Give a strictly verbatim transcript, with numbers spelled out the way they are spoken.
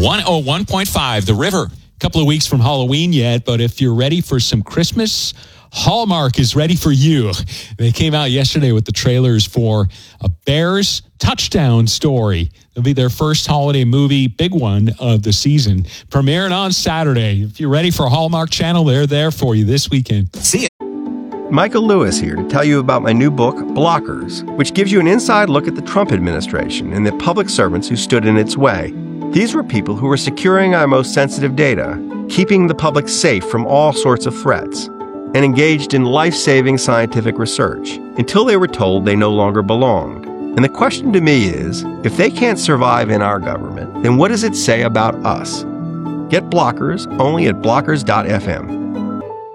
one oh one point five, The River. A couple of weeks from Halloween yet, but if you're ready for some Christmas, Hallmark is ready for you. They came out yesterday with the trailers for a Bears touchdown story. It'll be their first holiday movie, big one of the season. Premiering on Saturday. If you're ready for Hallmark Channel, they're there for you this weekend. See ya. Michael Lewis here to tell you about my new book, Blockers, which gives you an inside look at the Trump administration and the public servants who stood in its way. These were people who were securing our most sensitive data, keeping the public safe from all sorts of threats, and engaged in life-saving scientific research until they were told they no longer belonged. And the question to me is, if they can't survive in our government, then what does it say about us? Get Blockers only at blockers dot f m.